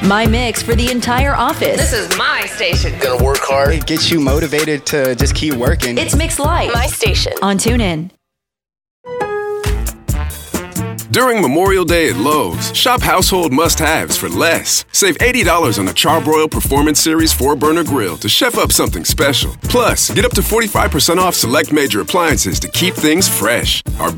My mix for the entire office. This is my station. Gonna work hard. It gets you motivated to just keep working. It's Mix Live. My station. On TuneIn. During Memorial Day at Lowe's, shop household must-haves for less. Save $80 on a Charbroil Performance Series 4-burner grill to chef up something special. Plus, get up to 45% off select major appliances to keep things fresh. Our